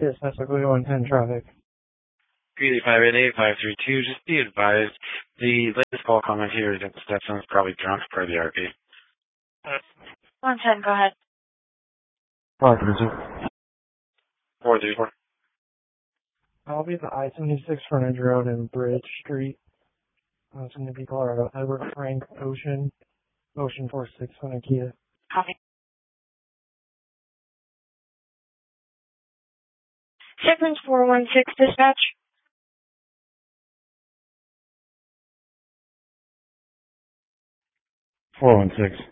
Yes, that's a Clear 110 traffic. Greeley 588-532, just be advised, the latest call comment here is that the Stetson's probably drunk per the RP. 110, go ahead. 432. 434. I'll be at the I-76 frontage road and Bridge Street. It's going to be Colorado. Edward Frank Ocean 46 on Kia. Copy. Sequence 416 dispatch. 416.